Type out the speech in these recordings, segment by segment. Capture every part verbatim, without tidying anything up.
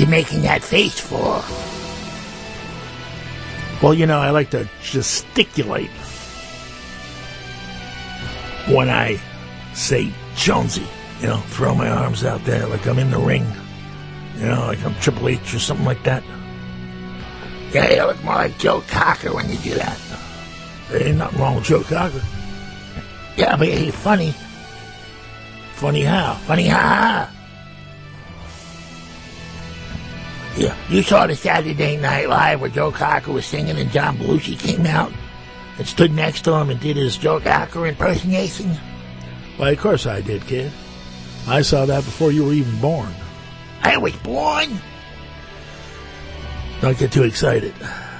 you making that face for? Well, you know, I like to gesticulate when I say Jonesy. You know, throw my arms out there like I'm in the ring. You know, like I'm Triple H or something like that. Yeah, you look more like Joe Cocker when you do that. There ain't nothing wrong with Joe Cocker. Yeah, but he's funny. Funny how? Funny ha ha. Yeah, you saw the Saturday Night Live where Joe Cocker was singing and John Belushi came out and stood next to him and did his Joe Cocker impersonation? Why, of course I did, kid. I saw that before you were even born. I was born? Don't get too excited.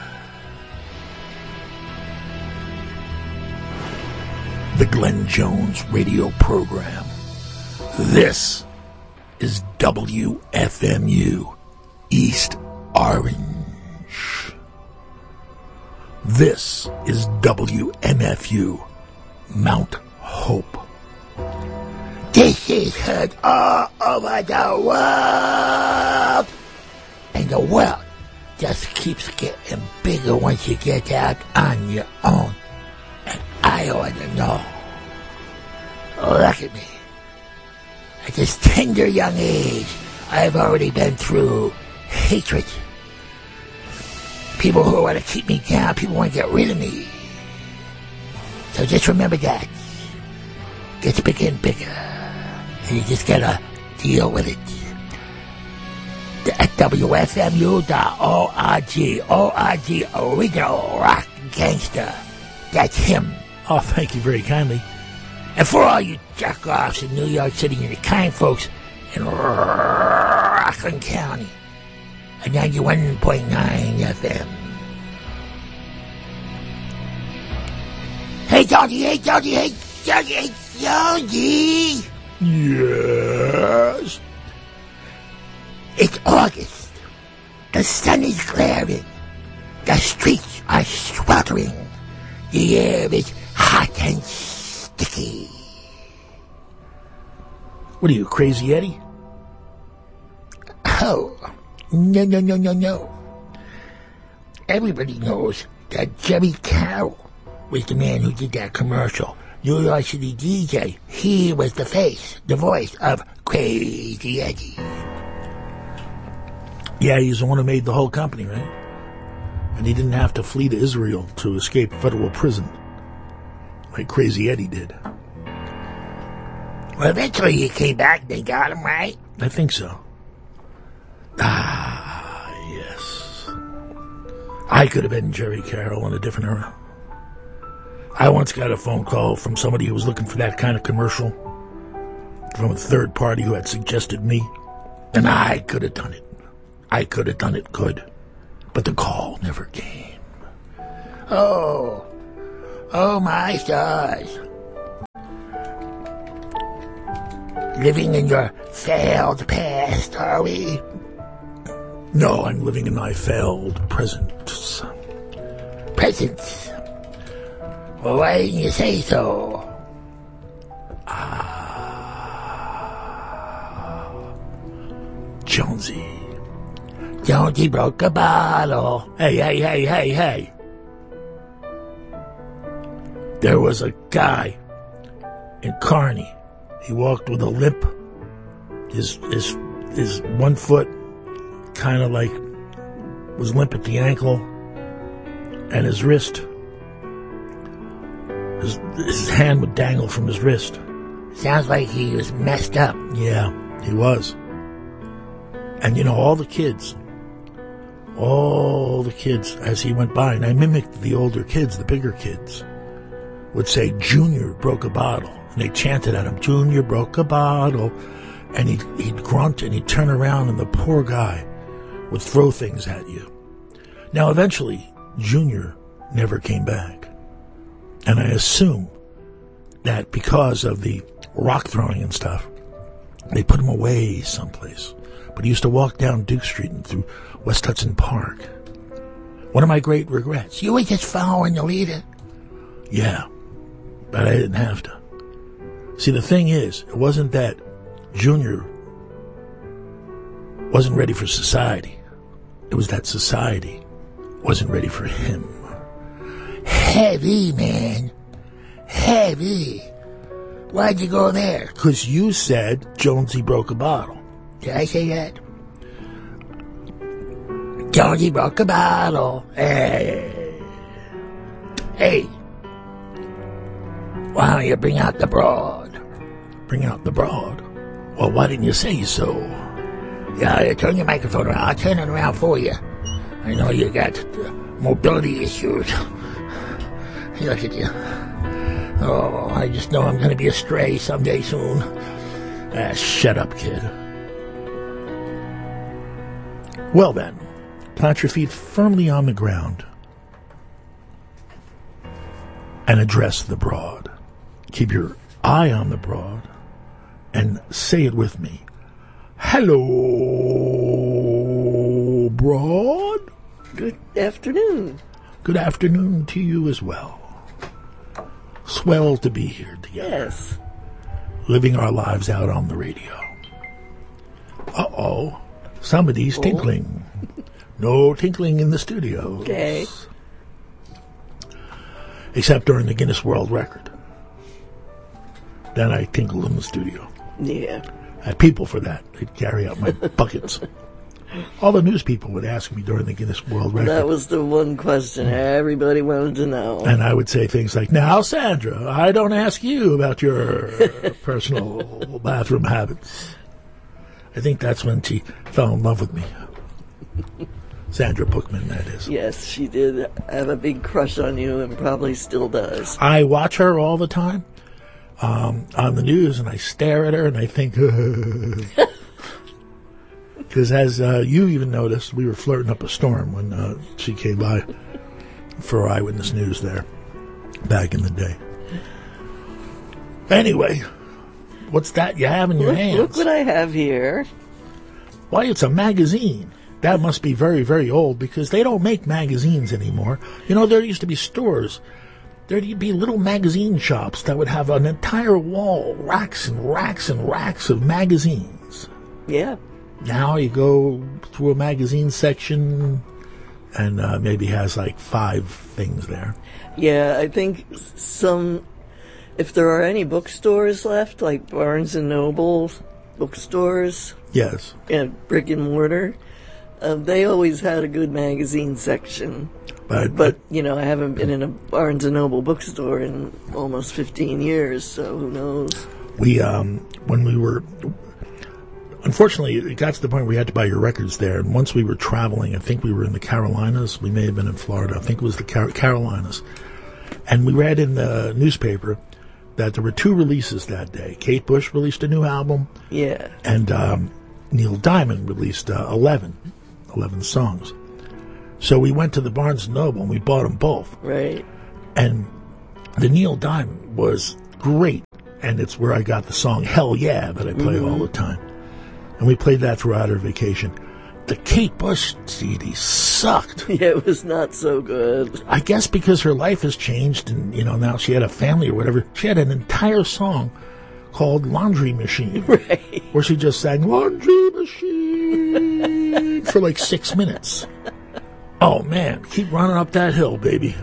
The Glenn Jones radio program. This is W F M U. East Orange. This is W M F U, Mount Hope. This is heard all over the world. And the world just keeps getting bigger once you get out on your own. And I ought to know. Look at me. At this tender young age, I've already been through hatred. People who want to keep me down, people want to get rid of me. So just remember that. It gets bigger and bigger. And you just gotta deal with it. At W F M U dot org. O R G, original rock gangster. That's him. Oh, thank you very kindly. And for all you jerk-offs in New York City and your kind folks in Rockland County, at ninety-one point nine F M. Hey, Jonesy, hey, Jonesy, hey, Jonesy, hey, Jonesy. Yes? It's August. The sun is glaring. The streets are sweltering. The air is hot and sticky. What are you, Crazy Eddie? Oh, no, no, no, no, no. Everybody knows that Jerry Carroll was the man who did that commercial. New York City D J. He was the face, the voice of Crazy Eddie. Yeah, he's the one who made the whole company, right? And he didn't have to flee to Israel to escape federal prison, like Crazy Eddie did. Well, eventually he came back. They got him, right? I think so. Ah, yes. I could have been Jerry Carroll in a different era. I once got a phone call from somebody who was looking for that kind of commercial from a third party who had suggested me, and I could have done it. I could have done it good, but the call never came. Oh, oh my stars. Living in your failed past, are we? No, I'm living in my failed present. Presents? Well, why didn't you say so? Ah, Jonesy. Jonesy broke a bottle. Hey, hey, hey, hey, hey. There was a guy in Kearney. He walked with a limp. His his his one foot kind of like was limp at the ankle, and his wrist, his his hand would dangle from his wrist. Sounds like he was messed up. Yeah, he was. And you know, all the kids, all the kids as he went by, and I mimicked the older kids, the bigger kids, would say, "Junior broke a bottle." And they chanted at him, "Junior broke a bottle." And he'd, he'd grunt and he'd turn around and the poor guy would throw things at you. Now, eventually, Junior never came back. And I assume that because of the rock throwing and stuff, they put him away someplace. But he used to walk down Duke Street and through West Hudson Park. One of my great regrets. You were just following the leader. Yeah, but I didn't have to. See, the thing is, it wasn't that Junior wasn't ready for society. It was that society wasn't ready for him. Heavy, man. Heavy. Why'd you go there? Because you said Jonesy broke a bottle. Did I say that? Jonesy broke a bottle. Hey. Hey. Why don't you bring out the broad? Bring out the broad? Well, why didn't you say so? Yeah, turn your microphone around. I'll turn it around for you. I know you got uh, mobility issues. Look at you. Oh, I just know I'm going to be a stray someday soon. Ah, shut up, kid. Well then, plant your feet firmly on the ground and address the broad. Keep your eye on the broad and say it with me. Hello, broad. Good afternoon. Good afternoon to you as well. Swell to be here together. Yes. Living our lives out on the radio. Uh-oh. Somebody's oh. tinkling. No tinkling in the studio. Okay. Except during the Guinness World Record. Then I tinkle in the studio. Yeah. I had people for that. They'd carry out my buckets. All the news people would ask me during the Guinness World Record. That was the one question everybody wanted to know. And I would say things like, now, Sandra, I don't ask you about your personal bathroom habits. I think that's when she fell in love with me. Sandra Bookman, that is. Yes, she did have a big crush on you and probably still does. I watch her all the time um, on the news, and I stare at her, and I think... Because as uh, you even noticed, we were flirting up a storm when uh, she came by for Eyewitness News there back in the day. Anyway, what's that you have in your look, hands? Look what I have here. Why, it's a magazine. That must be very, very old because they don't make magazines anymore. You know, there used to be stores. There'd be little magazine shops that would have an entire wall, racks and racks and racks of magazines. Yeah. Now you go through a magazine section and uh, maybe has like five things there. Yeah, I think some, if there are any bookstores left, like Barnes and Noble bookstores. Yes. And brick and mortar, uh, they always had a good magazine section. But, but, you know, I haven't been in a Barnes and Noble bookstore in almost fifteen years, so who knows? We, um, when we were... Unfortunately, it got to the point where we had to buy your records there. And once we were traveling, I think we were in the Carolinas. We may have been in Florida. I think it was the Car- Carolinas. And we read in the newspaper that there were two releases that day. Kate Bush released a new album. Yeah. And um, Neil Diamond released uh, eleven, eleven songs. So we went to the Barnes and Noble and we bought them both. Right. And the Neil Diamond was great. And it's where I got the song Hell Yeah that I play mm-hmm. all the time. And we played that throughout our vacation. The Kate Bush C D sucked. Yeah, it was not so good. I guess because her life has changed and, you know, now she had a family or whatever. She had an entire song called Laundry Machine. Right. Where she just sang Laundry Machine for like six minutes. Oh, man, keep running up that hill, baby.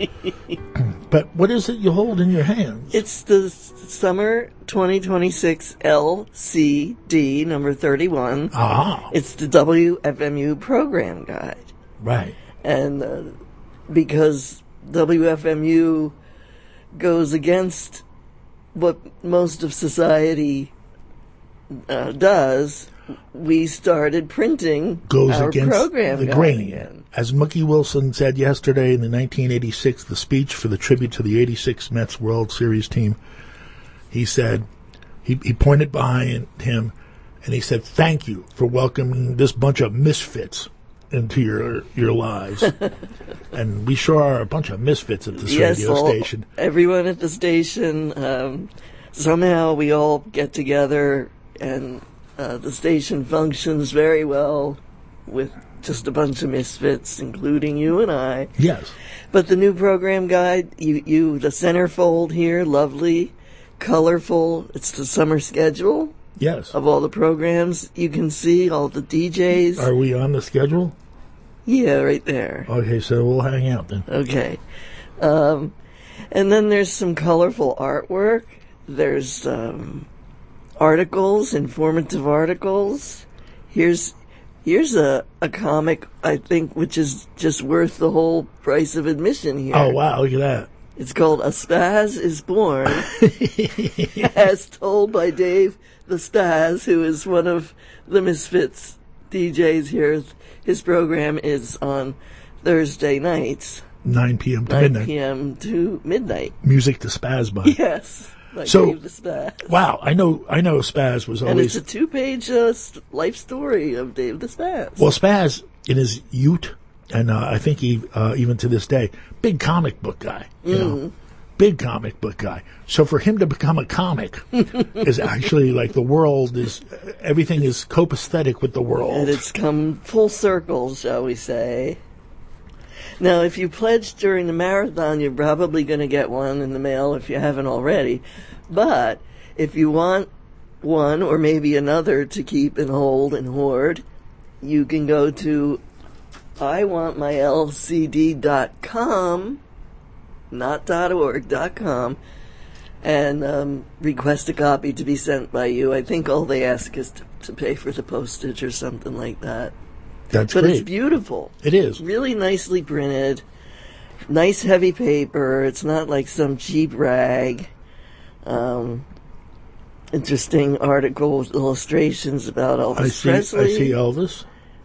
But what is it you hold in your hands? It's the Summer twenty twenty-six L C D number thirty-one. Ah. It's the W F M U program guide. Right. And uh, because W F M U goes against what most of society uh, does, we started printing goes our against program the guide grain. again. As Mookie Wilson said yesterday in the nineteen eighty-six, the speech for the tribute to the eighty-six Mets World Series team, he said, he, he pointed behind him and he said, thank you for welcoming this bunch of misfits into your your lives. And we sure are a bunch of misfits at this yes, radio all, station. Everyone at the station, um, somehow we all get together and uh, the station functions very well with just a bunch of misfits, including you and I. Yes. But the new program guide, you, you the centerfold here, lovely, colorful. It's the summer schedule. Yes. of all the programs you can see, all the D Js. Are we on the schedule? Yeah, right there. Okay, so we'll hang out then. Okay. Um, and then there's some colorful artwork. There's um, articles, informative articles. Here's here's a, a comic, I think, which is just worth the whole price of admission here. Oh, wow, look at that. It's called A Spaz is Born, as told by Dave the Spaz, who is one of the Misfits D Js here. His program is on Thursday nights. nine p.m. to nine midnight. p.m. to midnight. Music to Spaz by. Yes. Like So- Dave the Spaz. Wow, I know I know Spaz was And always... it's a two-page uh, st- life story of Dave the Spaz. Well, Spaz, in his youth, and uh, I think he, uh, even to this day, big comic book guy, you know, big comic book guy. So for him to become a comic is actually like the world is, everything is copacetic with the world. And it's come full circle, shall we say. Now, if you pledge during the marathon, you're probably going to get one in the mail if you haven't already. But if you want one or maybe another to keep and hold and hoard, you can go to I want my L C D dot com, not .org, dot com, and um, request a copy to be sent by you. I think all they ask is to, to pay for the postage or something like that. That's But great. it's beautiful. It is. Really nicely printed. Nice heavy paper. It's not like some cheap rag. Um, interesting articles, illustrations about Elvis I see. Presley. I see Elvis.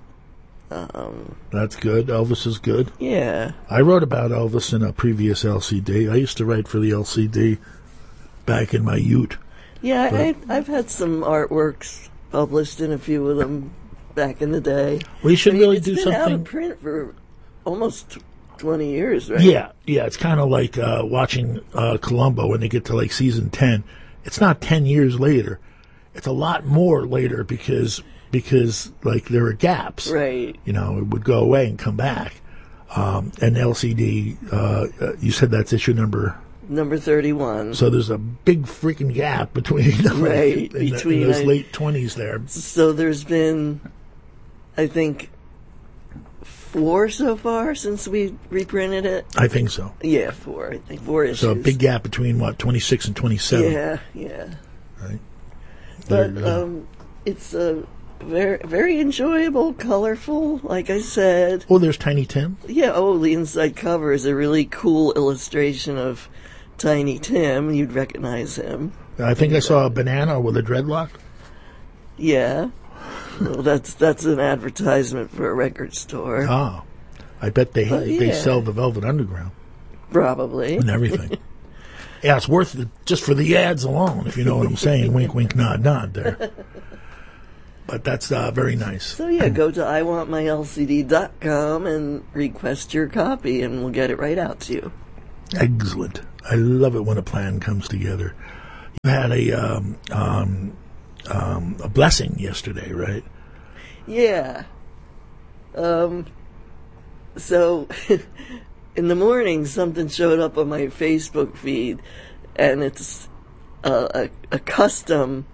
Um, That's good. Elvis is good. yeah. I wrote about Elvis in a previous L C D. I used to write for the L C D back in my youth. Yeah, I, I've had some artworks published in a few of them back in the day. We should I mean, really it's do been out something. of print for almost twenty years, right? Yeah, yeah. It's kind of like uh, watching uh, Columbo when they get to like season ten. It's not ten years later. It's a lot more later because because like there are gaps. Right. You know, it would go away and come back. Um, and L C D, uh, uh, you said that's issue number. Number thirty-one. So there's a big freaking gap between like, Right, in, the- in between, those I- late twenties there. So there's been, I think, four so far since we reprinted it. I think so. Yeah, four. I think four issues. So a big gap between what, twenty-six and twenty-seven. Yeah, yeah. Right. There But you go. um, it's a very, very enjoyable, colorful. Like I said, Oh, there's Tiny Tim. yeah. Oh, the inside cover is a really cool illustration of Tiny Tim. You'd recognize him. I think I saw a banana with a dreadlock. Yeah. Well, that's that's an advertisement for a record store, Ah, I bet they Oh, they yeah. sell the Velvet Underground probably. and everything. Yeah, it's worth it just for the ads alone, if you know what I'm saying. Wink, wink, nod, nod there. But that's uh, very nice. So yeah, go to I want my L C D dot com and request your copy, and we'll get it right out to you. Excellent. I love it when a plan comes together. You had a um, um, um, a blessing yesterday, right? Yeah. Um. So, in the morning, something showed up on my Facebook feed, and it's a, a, a custom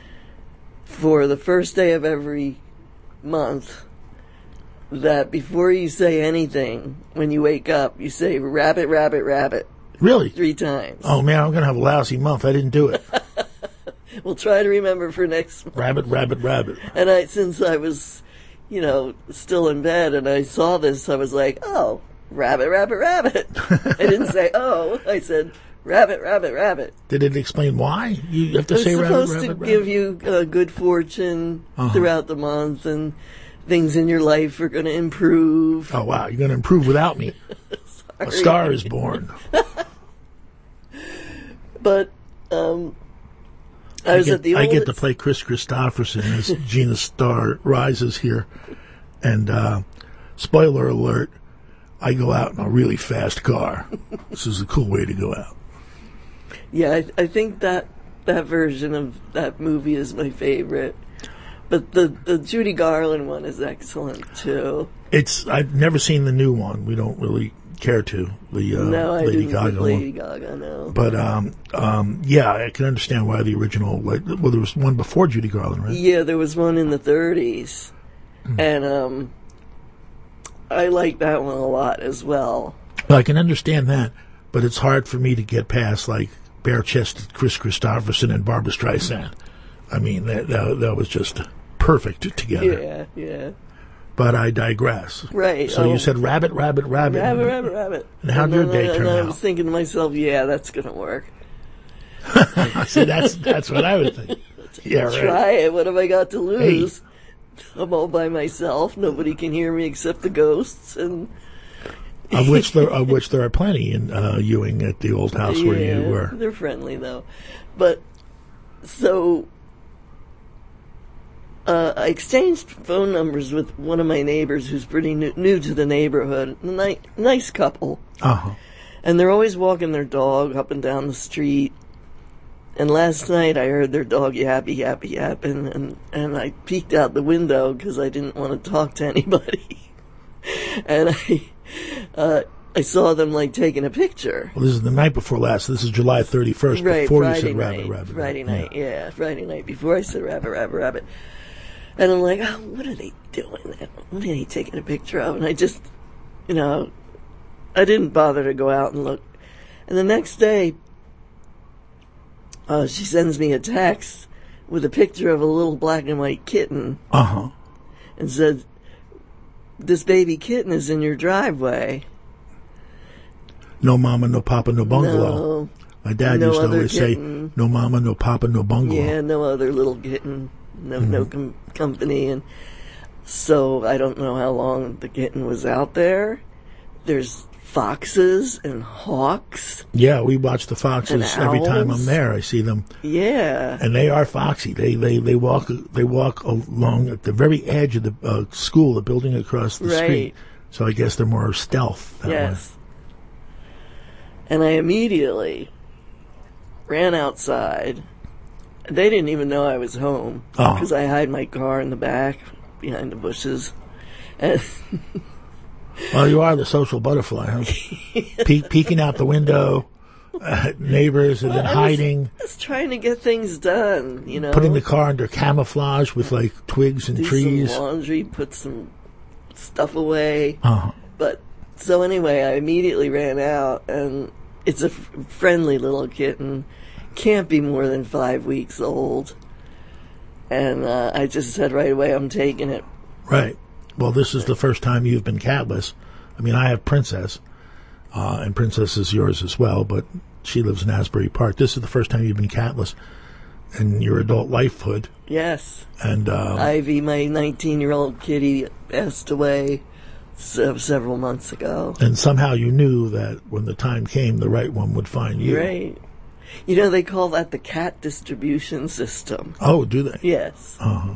for the first day of every month that before you say anything, when you wake up, you say rabbit, rabbit, rabbit Really? three times. Oh man, I'm gonna have a lousy month. I didn't do it. We'll try to remember for next month. Rabbit, rabbit, rabbit. And I, since I was, you know, still in bed and I saw this, I was like, oh, rabbit, rabbit, rabbit. I didn't say, oh, I said, rabbit, rabbit, rabbit. Did it explain why you have to It's say rabbit, supposed rabbit, to rabbit? give you uh, good fortune Uh-huh. throughout the month, and things in your life are going to improve. Oh wow, you're gonna improve without me. A Sorry. star is born. But um, I was get, at the I old. get to play Chris Christopherson as Gina Starr rises here. And uh, spoiler alert, I go out in a really fast car. This is a cool way to go out. Yeah, I, I think that that version of that movie is my favorite. But the, the Judy Garland one is excellent too. It's I've never seen the new one. We don't really care to. The uh, no, I Lady didn't Gaga with Lady one. Gaga, no. But um, um, yeah, I can understand why the original. Like, well, there was one before Judy Garland, right? Yeah, there was one in the thirties, mm. and um, I like that one a lot as well. Well, I can understand that, but it's hard for me to get past like bare-chested Chris Christopherson and Barbra Streisand. I mean, that that, that was just perfect together. Yeah, yeah. But I digress. Right. So oh. you said rabbit, rabbit, rabbit. Rabbit, rabbit, rabbit. And how'd your day and turn I, out? I was thinking to myself, yeah, that's going to work. See, that's that's what I would think. Yeah, right. Try it. What have I got to lose? Hey. I'm all by myself. Nobody can hear me except the ghosts, and of which there of which there are plenty in uh, Ewing at the old house yeah, where you were. They're friendly though, but so. Uh, I exchanged phone numbers with one of my neighbors who's pretty new, new to the neighborhood. A ni- nice couple. Uh-huh. And they're always walking their dog up and down the street. And last night I heard their dog yappy, yappy, yapping, and, and I peeked out the window because I didn't want to talk to anybody. and I uh, I saw them, like, taking a picture. Well, this is the night before last. This is July thirty-first, right, before Friday you said night, rabbit, rabbit. Friday rabbit. night, yeah. yeah, Friday night, before I said rabbit, rabbit, rabbit. And I'm like, oh, what are they doing? What are they taking a picture of? And I just, you know, I didn't bother to go out and look. And the next day, uh, she sends me a text with a picture of a little black and white kitten. Uh-huh. And said, this baby kitten is in your driveway. No mama, no papa, no bungalow. No, My dad no used to other always kitten. say, no mama, no papa, no bungalow. Yeah, no other little kitten. No, Mm-hmm. no com- company, and so I don't know how long the kitten was out there. There's foxes and hawks. Yeah, we watch the foxes And every time owls. I'm there. I see them, Yeah, and they are foxy. They they they walk they walk along at the very edge of the uh, school, the building across the Right. street. So I guess they're more stealth that yes. And I immediately ran outside. They didn't even know I was home Oh. because I hide my car in the back behind the bushes. And way. Well, you are the social butterfly, huh? Pe- peeking out the window, uh, neighbors, and then I hiding. was just trying to get things done, you know. Putting the car under camouflage with like twigs and do trees. some laundry, put some stuff away. Uh-huh. But so anyway, I immediately ran out, and it's a f- friendly little kitten. Can't be more than five weeks old. And uh, I just said right away, I'm taking it. Right. Well, this is the first time you've been catless. I mean, I have Princess, uh, and Princess is yours as well, but she lives in Asbury Park. This is the first time you've been catless in your adult lifehood. Yes. And uh, Ivy, my nineteen-year-old kitty, passed away se- several months ago. and somehow you knew that when the time came, the right one would find you. Right. You know, they call that the cat distribution system. Oh, do they? Yes. Uh-huh.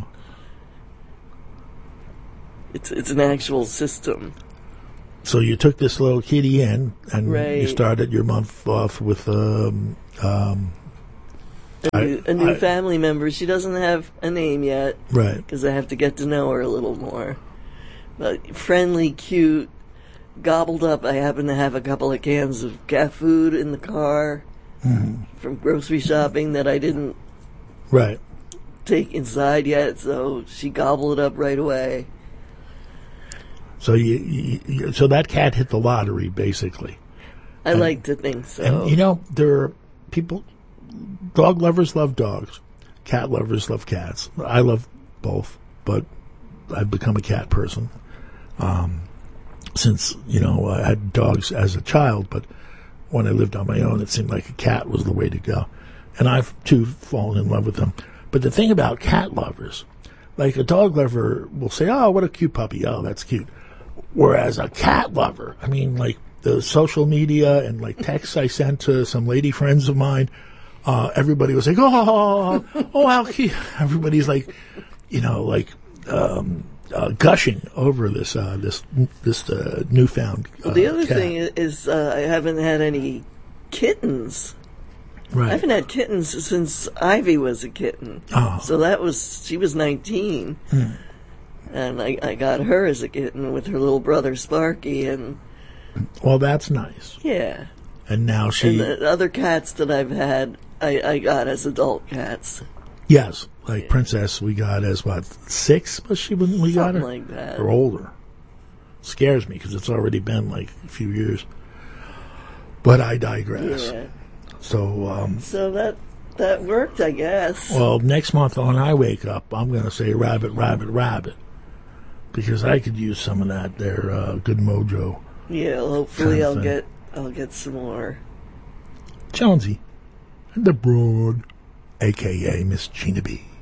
It's it's an actual system. So you took this little kitty in, and Right. you started your month off with um, um, A I- new, a new I- family member. She doesn't have a name yet right. because I have to get to know her a little more. But friendly, cute, gobbled up. I happen to have a couple of cans of cat food in the car Mm-hmm. from grocery shopping that I didn't Right. take inside yet, so she gobbled it up right away. So you, you, you so that cat hit the lottery, basically. I like to think so. And you know, there are people, dog lovers love dogs, cat lovers love cats. I love both, but I've become a cat person. Um, since, you know, I had dogs as a child, but when I lived on my own, it seemed like a cat was the way to go. And I've, too, fallen in love with them. But the thing about cat lovers, like a dog lover will say, oh, what a cute puppy. Oh, that's cute. Whereas a cat lover, I mean, like the social media and like texts I sent to some lady friends of mine, uh, everybody was like, oh, oh, how cute. Everybody's like, you know, like, um, uh, gushing over this, uh, this, this, uh, newfound, uh, the other cat. thing is, uh, I haven't had any kittens. Right. I haven't had kittens since Ivy was a kitten. Oh. So that was, she was nineteen. Hmm. And I, I got her as a kitten with her little brother Sparky, and Well, that's nice. Yeah. And now she... And the other cats that I've had, I, I got as adult cats. Yes. Like yeah. Princess, we got as, what, six? Was she when we Something got her? like that. Or older. Scares me because it's already been like a few years. But I digress. Yeah. So, um... So that... That worked, I guess. Well, next month when I wake up, I'm going to say rabbit, rabbit, rabbit. Because I could use some of that there, uh, good mojo. Yeah, well, hopefully I'll get I'll get some more. Jonesy and the Broad, a k a. Miss Gina B.